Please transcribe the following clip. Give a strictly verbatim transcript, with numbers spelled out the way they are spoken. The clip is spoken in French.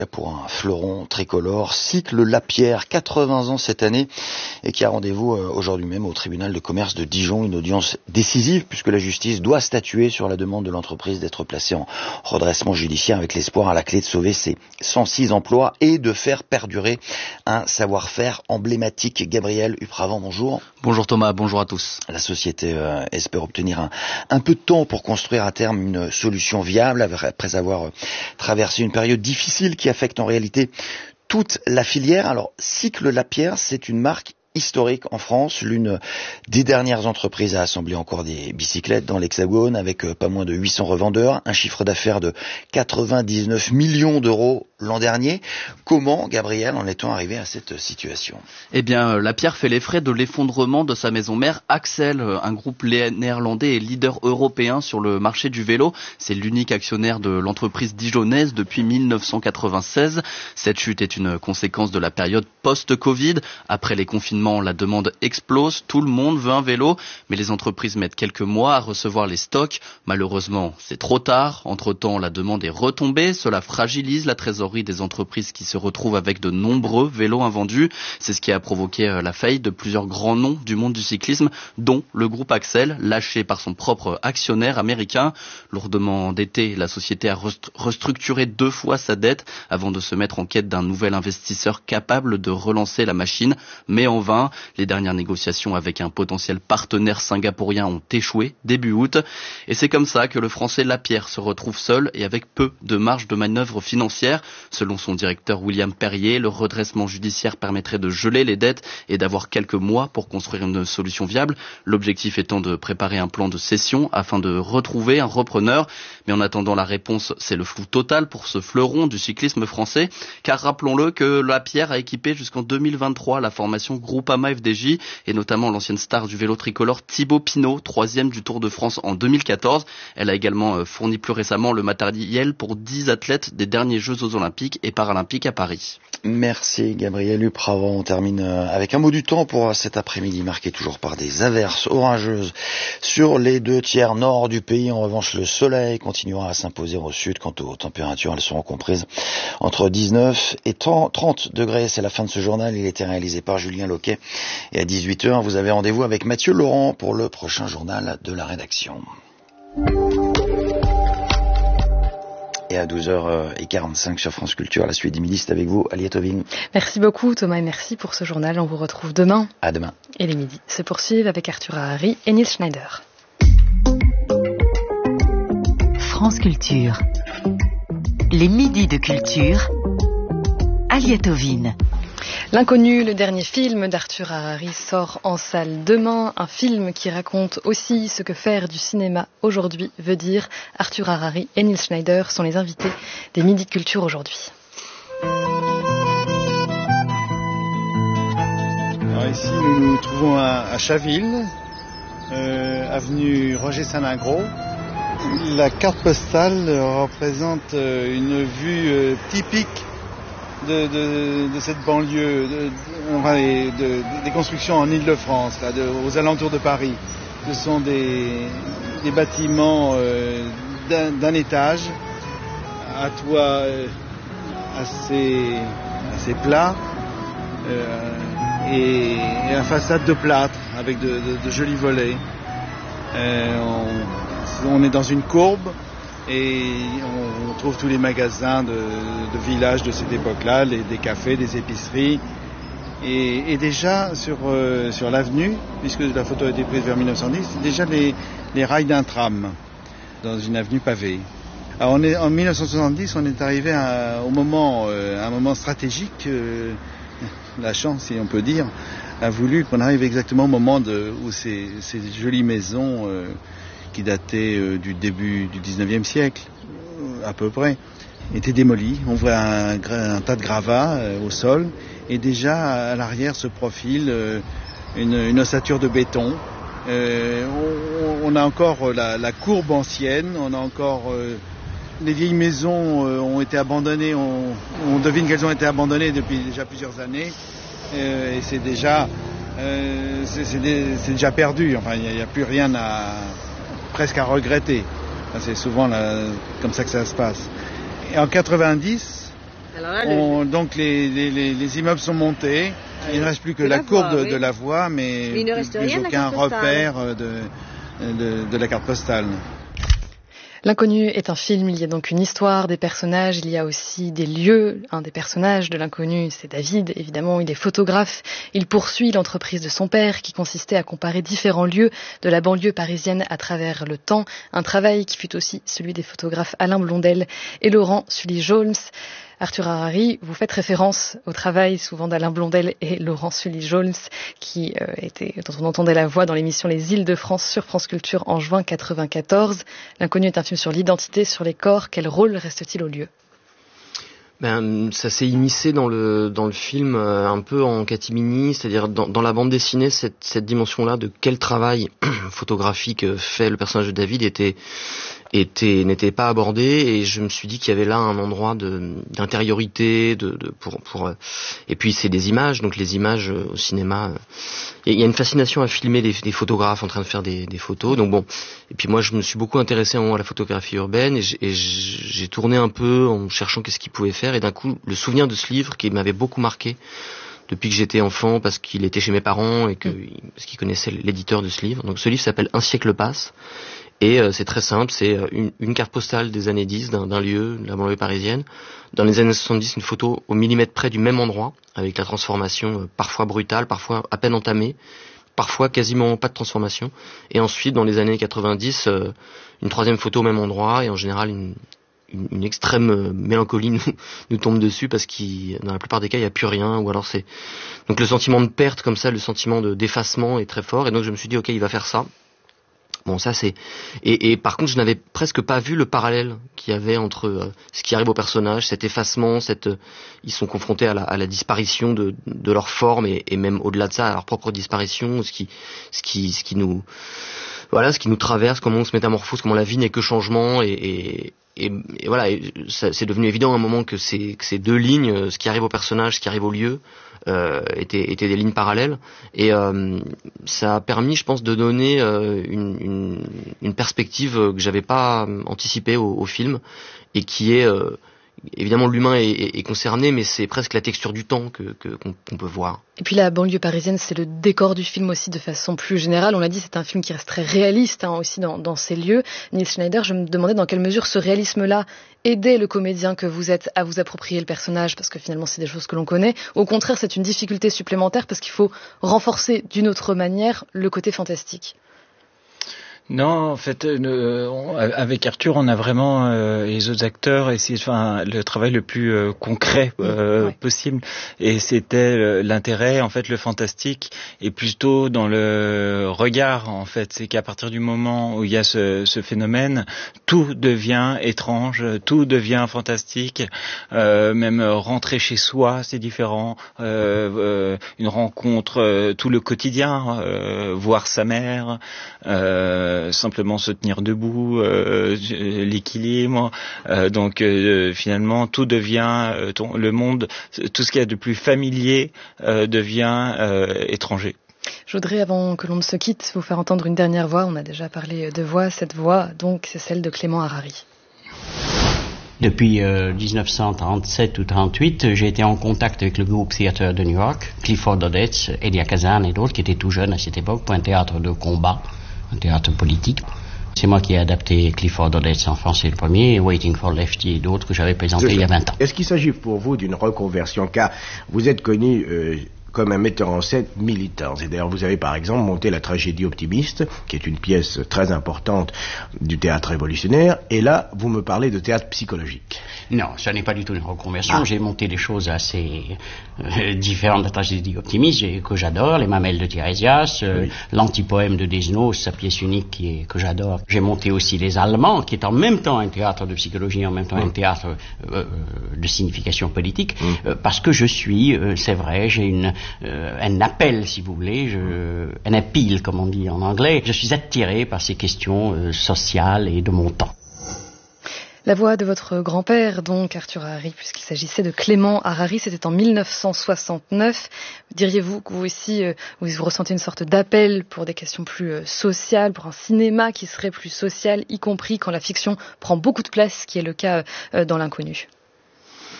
pour un fleuron tricolore, Cycle Lapierre, quatre-vingts ans cette année, et qui a rendez-vous aujourd'hui même au tribunal de commerce de Dijon, une audience décisive puisque la justice doit statuer sur la demande de l'entreprise d'être placée en redressement judiciaire avec l'espoir à la clé de sauver ses cent six emplois et de faire perdurer un savoir-faire emblématique. Gabriel Upravant, bonjour. Bonjour Thomas, bonjour à tous. La société euh, espère obtenir un, un peu de temps pour construire à terme une solution viable après avoir euh, traversé une période difficile qui affecte en réalité toute la filière. Alors, Cycle Lapierre, c'est une marque historique en France, l'une des dernières entreprises à assembler encore des bicyclettes dans l'Hexagone, avec pas moins de huit cents revendeurs, un chiffre d'affaires de quatre-vingt-dix-neuf millions d'euros l'an dernier. Comment, Gabriel, en est-on arrivé à cette situation ? Eh bien, Lapierre fait les frais de l'effondrement de sa maison mère Axel, un groupe néerlandais et leader européen sur le marché du vélo. C'est l'unique actionnaire de l'entreprise dijonnaise depuis mille neuf cent quatre-vingt-seize. Cette chute est une conséquence de la période post-Covid. Après les confinements, la demande explose, tout le monde veut un vélo, mais les entreprises mettent quelques mois à recevoir les stocks. Malheureusement, c'est trop tard. Entre-temps, la demande est retombée. Cela fragilise la trésorerie des entreprises qui se retrouvent avec de nombreux vélos invendus. C'est ce qui a provoqué la faillite de plusieurs grands noms du monde du cyclisme, dont le groupe Axel, lâché par son propre actionnaire américain. Lourdement endetté, la société a restructuré deux fois sa dette avant de se mettre en quête d'un nouvel investisseur capable de relancer la machine, mais en vain. Les dernières négociations avec un potentiel partenaire singapourien ont échoué début août. Et c'est comme ça que le français Lapierre se retrouve seul et avec peu de marge de manœuvre financière. Selon son directeur William Perrier, le redressement judiciaire permettrait de geler les dettes et d'avoir quelques mois pour construire une solution viable. L'objectif étant de préparer un plan de cession afin de retrouver un repreneur. Mais en attendant la réponse, c'est le flou total pour ce fleuron du cyclisme français. Car rappelons-le que Lapierre a équipé jusqu'en deux mille vingt-trois la formation Groupama F D J et notamment l'ancienne star du vélo tricolore Thibaut Pinot, troisième du Tour de France en deux mille quatorze. Elle a également fourni plus récemment le matériel pour dix athlètes des derniers Jeux olympiques et paralympiques à Paris. Merci Gabriel Upravant. On termine avec un mot du temps pour cet après-midi marqué toujours par des averses orageuses sur les deux tiers nord du pays. En revanche, le soleil continuera à s'imposer au sud. Quant aux températures, elles seront comprises entre dix-neuf et trente degrés. C'est la fin de ce journal. Il a été réalisé par Julien Loquet. Et à dix-huit heures, vous avez rendez-vous avec Mathieu Laurent pour le prochain journal de la rédaction. Et à douze heures quarante-cinq sur France Culture, la suite du midi, c'est avec vous, Aliette Oving. Merci beaucoup Thomas et merci pour ce journal. On vous retrouve demain. À demain. Et les midis se poursuivent avec Arthur Harari et Nils Schneider. France Culture. Les midis de culture. Aliette Oving. L'Inconnu, le dernier film d'Arthur Harari, sort en salle demain. Un film qui raconte aussi ce que faire du cinéma aujourd'hui veut dire. Arthur Harari et Nils Schneider sont les invités des Midis de Culture aujourd'hui. Alors ici, nous nous trouvons à, à Chaville, euh, avenue Roger Salingro. La carte postale représente une vue euh, typique De, de, de cette banlieue, de, de, de, des constructions en Île-de-France, là, de, aux alentours de Paris. Ce sont des, des bâtiments euh, d'un, d'un étage, à toit euh, assez, assez plat, euh, et, et à façade de plâtre, avec de, de, de jolis volets. Euh, on, on est dans une courbe. Et on trouve tous les magasins de, de village de cette époque-là, les, des cafés, des épiceries. Et, et déjà sur, euh, sur l'avenue, puisque la photo a été prise vers mille neuf cent dix, déjà les, les rails d'un tram dans une avenue pavée. Alors on est, en mille neuf cent soixante-dix, on est arrivé à, au moment, euh, un moment stratégique. Euh, la chance, si on peut dire, a voulu qu'on arrive exactement au moment de, où ces, ces jolies maisons euh, qui datait euh, du début du dix-neuvième siècle, euh, à peu près, étaient démolies. On voit un, un tas de gravats euh, au sol, et déjà à l'arrière se profile euh, une, une ossature de béton. Euh, on, on a encore la, la courbe ancienne, on a encore... Euh, les vieilles maisons euh, ont été abandonnées, on, on devine qu'elles ont été abandonnées depuis déjà plusieurs années, euh, et c'est déjà, euh, c'est, c'est, c'est déjà perdu, enfin il n'y a, a plus rien à... presque à regretter. C'est souvent là, comme ça que ça se passe. Et en quatre-vingt-dix, Alors là, On, le... donc les, les, les, les immeubles sont montés. Ah, il ne reste plus que la, la courbe voie, de, oui. de la voie, mais, mais il ne reste plus, plus rien aucun repère de, de, de la carte postale. L'Inconnu est un film, il y a donc une histoire, des personnages, il y a aussi des lieux. Un des personnages de L'Inconnu, c'est David, évidemment, il est photographe. Il poursuit l'entreprise de son père qui consistait à comparer différents lieux de la banlieue parisienne à travers le temps. Un travail qui fut aussi celui des photographes Alain Blondel et Laurent Sully-Jones. Arthur Harari, vous faites référence au travail souvent d'Alain Blondel et Laurent Sully-Jones, qui euh, était, dont on entendait la voix dans l'émission Les Îles de France sur France Culture en juin quatre-vingt-quatorze. L'Inconnu est un film sur l'identité, sur les corps. Quel rôle reste-t-il au lieu ? Ben, ça s'est immiscé dans le dans le film euh, un peu en catimini, c'est-à-dire dans, dans la bande dessinée, cette, cette dimension-là de quel travail photographique fait le personnage de David était était n'était pas abordé, et je me suis dit qu'il y avait là un endroit de d'intériorité, de, de pour pour et puis c'est des images, donc les images au cinéma, il y a une fascination à filmer des, des photographes en train de faire des, des photos, donc bon, et puis moi je me suis beaucoup intéressé à la photographie urbaine, et j'ai, et j'ai tourné un peu en cherchant qu'est-ce qu'il pouvait faire, et d'un coup le souvenir de ce livre qui m'avait beaucoup marqué depuis que j'étais enfant, parce qu'il était chez mes parents et que parce qu'ils connaissaient l'éditeur de ce livre. Donc ce livre s'appelle Un siècle passe. Et euh, c'est très simple, c'est une, une carte postale des années dix d'un, d'un lieu, de la banlieue parisienne. Dans les années soixante-dix, une photo au millimètre près du même endroit, avec la transformation euh, parfois brutale, parfois à peine entamée, parfois quasiment pas de transformation. Et ensuite, dans les années quatre-vingt-dix, euh, une troisième photo au même endroit, et en général une, une, une extrême mélancolie nous, nous tombe dessus, parce que dans la plupart des cas, il n'y a plus rien, ou alors c'est... Donc le sentiment de perte comme ça, le sentiment de, d'effacement est très fort, et donc je me suis dit, ok, il va faire ça. Bon, ça c'est et, et par contre je n'avais presque pas vu le parallèle qu'il y avait entre euh, ce qui arrive aux personnages, cet effacement, cette euh, ils sont confrontés à la, à la disparition de, de leur forme, et, et même au-delà de ça à leur propre disparition, ce qui ce qui ce qui nous voilà ce qui nous traverse, comment on se métamorphose, comment la vie n'est que changement, et, et Et, et voilà, et ça, c'est devenu évident à un moment que ces, que ces deux lignes, ce qui arrive au personnage, ce qui arrive au lieu, euh, étaient, étaient des lignes parallèles. Et euh, ça a permis, je pense, de donner euh, une, une, une perspective que j'avais pas anticipée au, au film, et qui est euh, évidemment l'humain est, est, est concerné, mais c'est presque la texture du temps que, que qu'on, qu'on peut voir. Et puis la banlieue parisienne, c'est le décor du film aussi de façon plus générale. On l'a dit, c'est un film qui reste très réaliste hein, aussi dans, dans ces lieux. Nils Schneider, je me demandais dans quelle mesure ce réalisme-là aidait le comédien que vous êtes à vous approprier le personnage, parce que finalement c'est des choses que l'on connaît. Au contraire, c'est une difficulté supplémentaire parce qu'il faut renforcer d'une autre manière le côté fantastique. Non, en fait, euh, on, avec Arthur, on a vraiment euh, les autres acteurs essayé de faire un, le travail le plus euh, concret euh, ouais. possible. Et c'était euh, l'intérêt, en fait, le fantastique, et plutôt dans le regard, en fait. C'est qu'à partir du moment où il y a ce, ce phénomène, tout devient étrange, tout devient fantastique. Euh, même rentrer chez soi, c'est différent. Euh, euh, une rencontre, euh, tout le quotidien, euh, voir sa mère. Euh, simplement se tenir debout, euh, l'équilibre, euh, donc euh, finalement tout devient euh, ton, le monde, tout ce qu'il y a de plus familier euh, devient euh, étranger. Je voudrais, avant que l'on ne se quitte, vous faire entendre une dernière voix. On a déjà parlé de voix, cette voix, donc c'est celle de Clément Harari. Depuis euh, dix-neuf cent trente-sept ou trente-huit, j'ai été en contact avec le groupe Theater de New York, Clifford Odets, Elia Kazan et d'autres qui étaient tout jeunes à cette époque pour un théâtre de combat, un théâtre politique. C'est moi qui ai adapté Clifford Odets en français le premier, et Waiting for Lefty et d'autres que j'avais présentés il y a vingt ans. Est-ce qu'il s'agit pour vous d'une reconversion, car vous êtes connu euh, comme un metteur en scène militant. Et d'ailleurs, vous avez par exemple monté la tragédie optimiste, qui est une pièce très importante du théâtre révolutionnaire, et là, vous me parlez de théâtre psychologique. Non, ça n'est pas du tout une reconversion. Ah. J'ai monté des choses assez euh, différentes de la tragédie optimiste, que j'adore, les Mamelles de Tirésias, euh, oui. l'antipoème de Desnos, sa pièce unique qui est, que j'adore. J'ai monté aussi Les Allemands, qui est en même temps un théâtre de psychologie, en même temps mmh. un théâtre euh, de signification politique, mmh. euh, parce que je suis, euh, c'est vrai, j'ai une Euh, un appel, si vous voulez, je, un appeal, comme on dit en anglais. Je suis attiré par ces questions euh, sociales et de mon temps. La voix de votre grand-père, donc, Arthur Harari, puisqu'il s'agissait de Clément Harari, c'était en mille neuf cent soixante-neuf. Diriez-vous que vous aussi, euh, vous ressentez une sorte d'appel pour des questions plus euh, sociales, pour un cinéma qui serait plus social, y compris quand la fiction prend beaucoup de place, ce qui est le cas euh, dans l'Inconnu ?